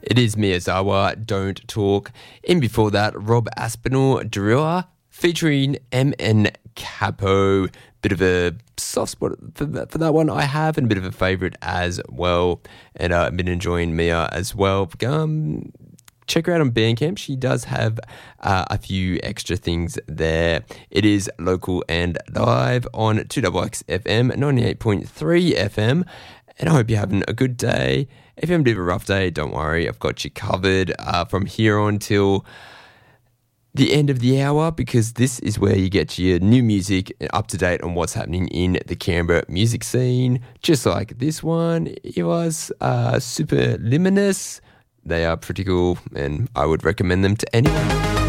It is Miyazawa, Don't Talk. In before that, Rob Aspinall, Driller, featuring MN Capo. Bit of a soft spot for that one I have, and a bit of a favourite as well. And I've been enjoying Mia as well. Check her out on Bandcamp. She does have a few extra things there. It is local and live on 2XX FM, 98.3 FM. And I hope you're having a good day. If you're having a bit of a rough day, don't worry. I've got you covered from here on till the end of the hour, because this is where you get your new music up to date on what's happening in the Canberra music scene. Just like this one, it was Superluminous. They are pretty cool, and I would recommend them to anyone.